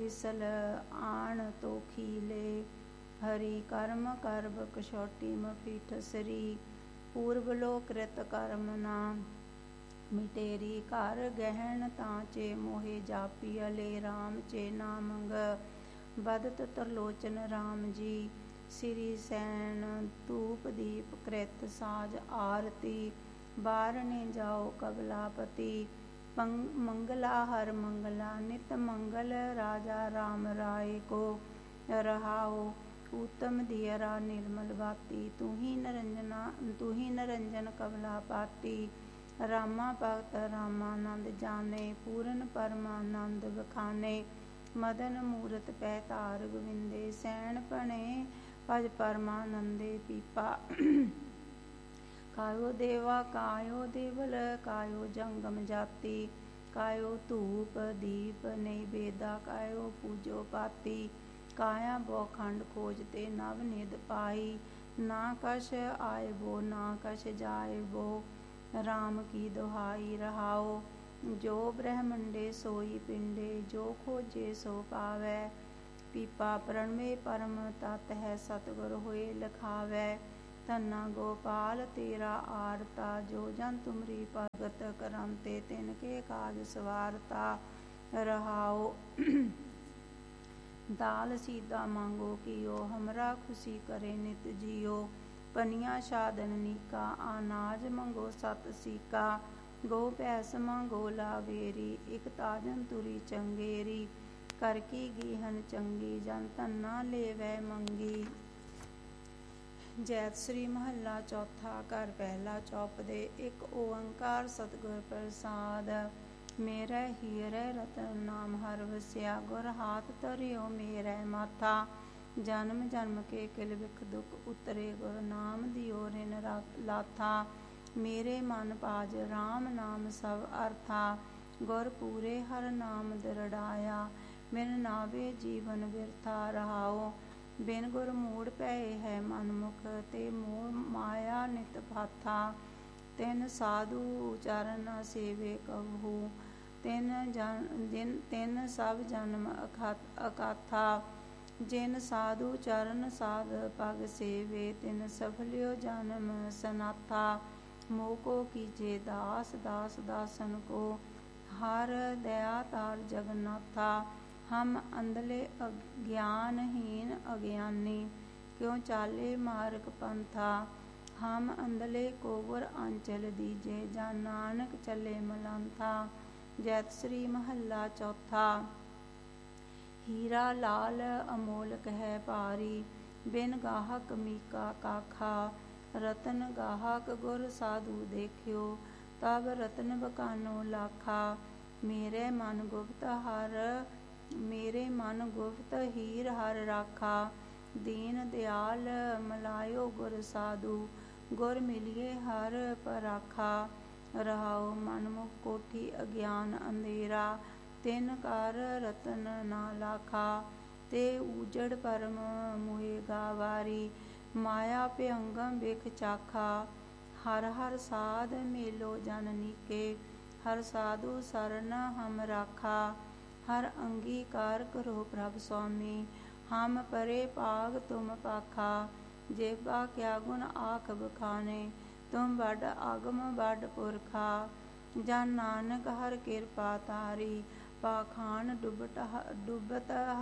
Whistle आण तो खीले। हरि कर्म करब कछौटी मफीठ सरी। पूर्व लो कृत कर्म ना मिटेरी। कर गहन तांचे मोहे जापी अले। राम चे नामंग बदत तरलोचन राम जी। श्री सैन धूप दीप कृत साज आरती। बारने जाओ कबलापति। मंगला हर मंगला नित मंगल। राजा राम राय को रहाओ। उत्तम दियरा निर्मल बाती। तू ही नरंजन कबलापाती। रामा भगत रामानंद जाने। पूरन परमानंद बखाने। मदन मूरत पैतार गोविंदे। सैन पणे भज परमानंदे पीपा। कायो देवा कायो देवल। कायो जंगम जाति। कायो धूप दीप नैवेदा। कायो पूजो पाती। काया बौखंड खोजते नव निध पाई। ना कछ आए बो ना कछ जाए बो। राम की दुहाई रहाओ। जो ब्रह्मंडे सोई पिंडे। जो खोजे सो पावै। पीपा प्रणमे परम तत् है। सतगुर होए लखावै। धन्ना गोपाल तेरा आरता। जो जन तुमरी भगत करांते। तिनके काज सवारता रहाओ। दाल सीधा मांगो कियो। हमरा खुशी करे नित जियो। पनिया साधन नीका। अनाज मंगो सत सीका। गो भैंस मांगो लावेरी। इक ताजन तुरी चंगेरी। कर की गीहन चंगी। जन धन्ना लेवै मंगी। जैत श्री महला चौथा। घर पहला चौपदे। एक ओंकार सतगुर प्रसाद। मेरे हीरे रतन नाम हर वस्या। गुर हाथ धरियो मेरे माथा। जन्म जन्म के किल बिख दुख उतरे। गुर नाम दियो रिन लाथा। मेरे मन पाज राम नाम सब अर्था। गुर पूरे हर नाम दृढ़ाया। बिन नावे जीवन बिरथा रहाओ। बिन गुर मूड़ पए है मनमुख। ते मोह माया नित भाथा। तिन साधु चरण सेवे कबहू। तिन सब जन्म अकाथा। जिन साधु चरण साध पग सेवे। तिन सफलियो जन्म सनाथा। मोको कीजे दास दास दासन को। हर दया तार जगन्नाथा। हम अंधले अज्ञानहीन अज्ञानी। क्यों चाले मार्ग पंथा। हम अंधले को गुर आंचल दीजे। जन नानक चले मलांथा। जैत श्री महला चौथा। हीरा लाल अमोलक है भारी। बिन गाहक मीका काखा। रतन गाहक गुर साधु देखियो। तब रतन बकानो लाखा। मेरे मन गुप्त हीर हर राखा। दीन दयाल मलायो गुर साधु। गुर मिलिए हर पराखा रहाओ। मनमुख कोठी अज्ञान अंधेरा। तिन कर रतन ना लाखा। ते ऊजड़ परम मुहेगा वारी। माया भयंगम बिख चाखा। हर हर साध मेलो जन नीके। हर साधु सरन हम राखा। हर अंगीकार करो प्रभ स्वामी। हम परे पाग तुम पाखा। जेबा क्या गुण आख बखाने। तुम बड़ आगम बड़ पुरखा। जन नानक हर कृपा तारी। पाखान डुबत